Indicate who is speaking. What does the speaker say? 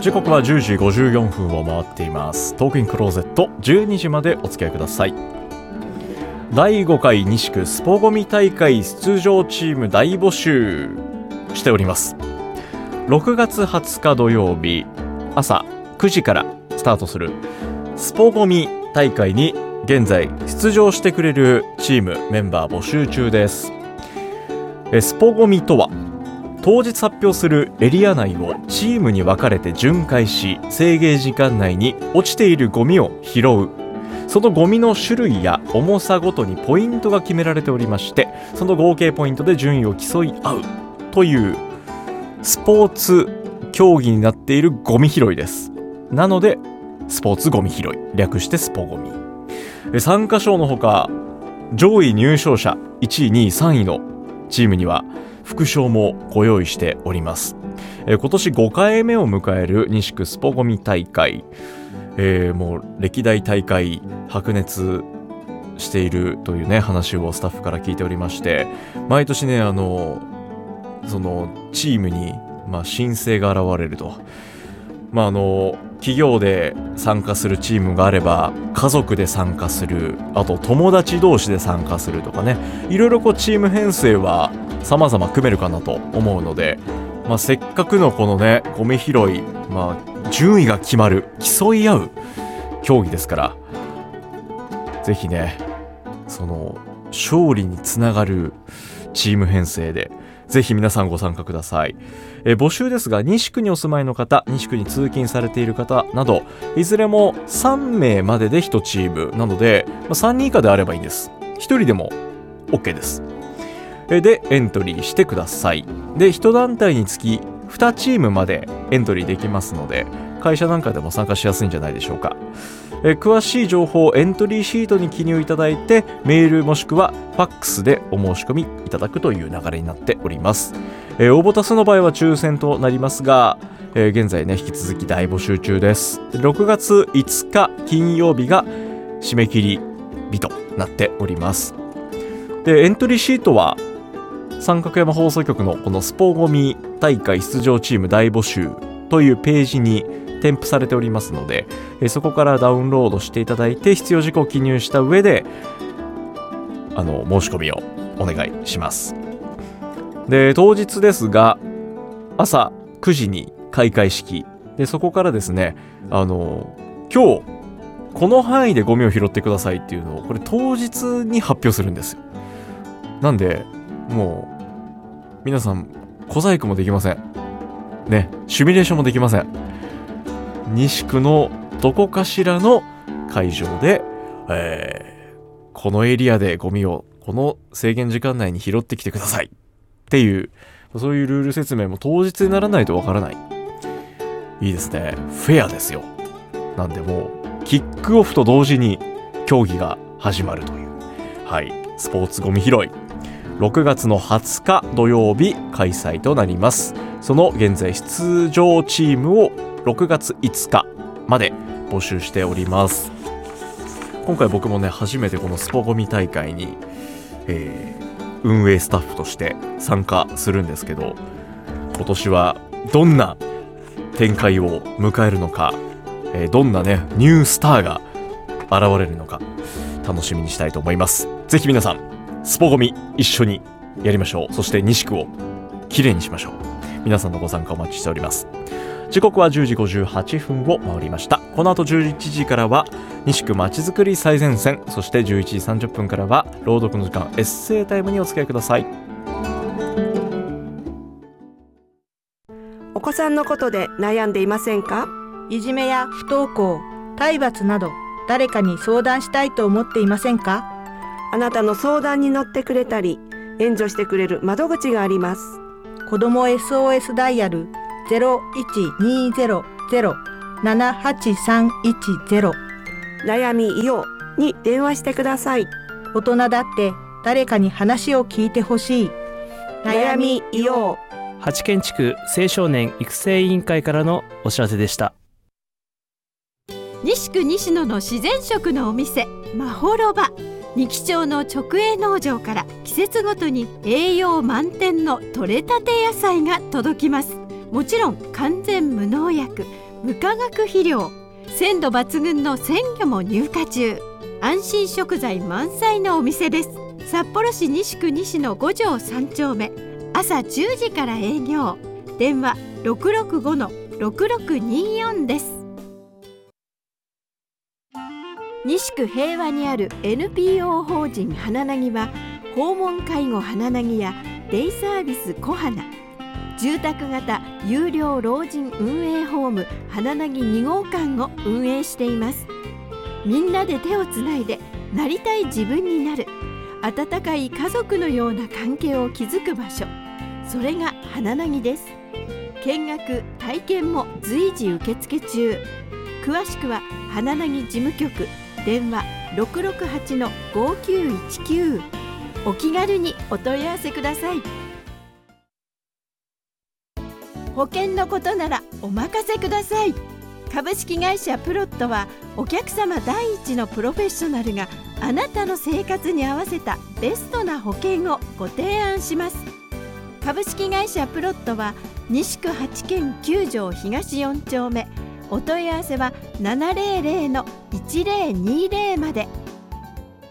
Speaker 1: 時刻は10時54分を回っています。トークインクローゼット、12時までお付き合いください。第5回西区スポゴミ大会出場チーム大募集しております。6月20日土曜日朝9時からスタートするスポゴミ大会に現在出場してくれるチームメンバー募集中です。スポゴミとは当日発表するエリア内をチームに分かれて巡回し、制限時間内に落ちているゴミを拾う。そのゴミの種類や重さごとにポイントが決められておりまして、その合計ポイントで順位を競い合うというスポーツ競技になっているゴミ拾いです。なのでスポーツゴミ拾い、略してスポゴミ。参加賞のほか上位入賞者1位2位3位のチームには副賞もご用意しております。今年5回目を迎える西区スポゴミ大会、もう歴代大会白熱しているというね話をスタッフから聞いておりまして、毎年ねそのチームに新星が現れると、企業で参加するチームがあれば家族で参加する、あと友達同士で参加するとかね、いろいろチーム編成は様々組めるかなと思うので、せっかくのこのねゴミ拾い、順位が決まる、競い合う競技ですから、ぜひねその勝利につながるチーム編成でぜひ皆さんご参加ください。募集ですが、西区にお住まいの方、西区に通勤されている方など、いずれも3名までで1チームなので、3人以下であればいいんです。1人でも OK です。でエントリーしてください。で1団体につき2チームまでエントリーできますので、会社なんかでも参加しやすいんじゃないでしょうか。詳しい情報エントリーシートに記入いただいて、メールもしくはファックスでお申し込みいただくという流れになっております。応募多数の場合は抽選となりますが、現在ね引き続き大募集中です。6月5日金曜日が締め切り日となっております。でエントリーシートは三角山放送局のこのスポゴミ大会出場チーム大募集というページに添付されておりますので、そこからダウンロードしていただいて必要事項を記入した上で申し込みをお願いします。で当日ですが朝9時に開会式で、そこからですね今日この範囲でゴミを拾ってくださいっていうのをこれ当日に発表するんですよ。なんでもう皆さん小細工もできませんね、シミュレーションもできません。西区のどこかしらの会場で、このエリアでゴミをこの制限時間内に拾ってきてくださいっていう、そういうルール説明も当日にならないとわからない。いいですね、フェアですよ。なんでもうキックオフと同時に競技が始まるという、スポーツゴミ拾い6月の20日土曜日開催となります。その現在出場チームを6月5日まで募集しております。今回僕もね初めてこのスポゴミ大会に、運営スタッフとして参加するんですけど、今年はどんな展開を迎えるのか、どんなねニュースターが現れるのか楽しみにしたいと思います。ぜひ皆さんスポゴミ一緒にやりましょう。そして西区をきれいにしましょう。皆さんのご参加お待ちしております。時刻は10時58分を回りました。この後11時からは西区まちづくり最前線、そして11時30分からは朗読の時間エッセイタイムにお付き合いください。
Speaker 2: お子さんのことで悩んでいませんか？
Speaker 3: いじめや不登校、体罰など誰かに相談したいと思っていませんか？
Speaker 2: あなたの相談に乗ってくれたり援助してくれる窓口があります。
Speaker 3: 子ども SOS ダイヤル 0120-078-310
Speaker 2: 悩みいように電話してください。
Speaker 3: 大人だって誰かに話を聞いてほしい。
Speaker 2: 悩みいよう。
Speaker 4: 八軒地区青少年育成委員会からのお知らせでした。
Speaker 5: 西区西野の自然食のお店まほろば、二木町の直営農場から季節ごとに栄養満点の採れたて野菜が届きます。もちろん完全無農薬無化学肥料、鮮度抜群の鮮魚も入荷中。安心食材満載のお店です。札幌市西区西の5条3丁目、朝10時から営業。電話 665-6624 です。西区平和にある NPO 法人花なぎは、訪問介護花なぎやデイサービス小花、住宅型有料老人運営ホーム花なぎ2号館を運営しています。みんなで手をつないでなりたい自分になる、温かい家族のような関係を築く場所、それが花なぎです。見学体験も随時受付中。詳しくは花なぎ事務局、電話 668-5919。 お気軽にお問い合わせください。保険のことならお任せください。株式会社プロットは、お客様第一のプロフェッショナルがあなたの生活に合わせたベストな保険をご提案します。株式会社プロットは西区8軒9条東4丁目。お問い合わせは 700-1020 まで。